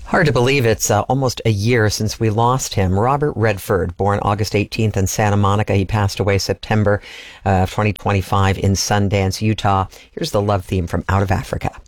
Hard to believe it's almost a year since we lost him. Robert Redford, born August 18th in Santa Monica. He passed away September 2025 in Sundance, Utah. Here's the love theme from Out of Africa.